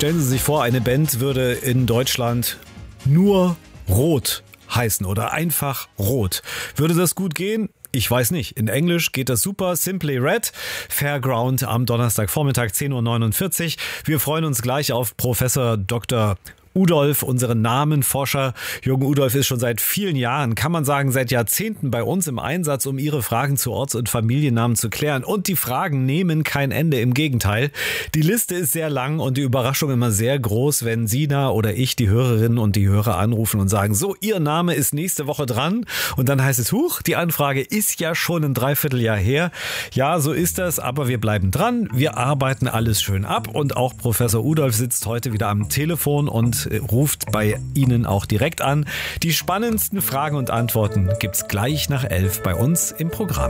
Stellen Sie sich vor, eine Band würde in Deutschland nur Rot heißen oder einfach Rot. Würde das gut gehen? Ich weiß nicht. In Englisch geht das super. Simply Red. Fairground am Donnerstagvormittag 10.49 Uhr. Wir freuen uns gleich auf Professor Dr. Udolf, unseren Namenforscher. Jürgen Udolf ist schon seit vielen Jahren, kann man sagen, seit Jahrzehnten bei uns im Einsatz, um Ihre Fragen zu Orts- und Familiennamen zu klären. Und die Fragen nehmen kein Ende, im Gegenteil. Die Liste ist sehr lang und die Überraschung immer sehr groß, wenn Sina oder ich die Hörerinnen und die Hörer anrufen und sagen, so, Ihr Name ist nächste Woche dran. Und dann heißt es, huch, die Anfrage ist ja schon ein Dreivierteljahr her. Ja, so ist das, aber wir bleiben dran. Wir arbeiten alles schön ab und auch Professor Udolf sitzt heute wieder am Telefon und ruft bei Ihnen auch direkt an. Die spannendsten Fragen und Antworten gibt's gleich nach 11 bei uns im Programm.